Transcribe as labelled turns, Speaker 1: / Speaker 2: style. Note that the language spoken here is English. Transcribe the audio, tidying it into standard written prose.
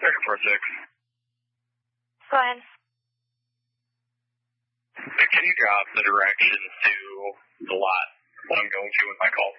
Speaker 1: 34-6.
Speaker 2: Go ahead.
Speaker 1: Can you drop the directions to the lot that I'm going to with my call?